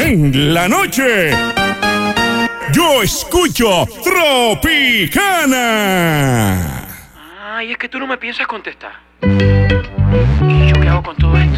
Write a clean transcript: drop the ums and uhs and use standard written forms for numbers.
En la noche, yo escucho Tropicana. Ay, es que tú no me piensas contestar. ¿Y yo qué hago con todo esto?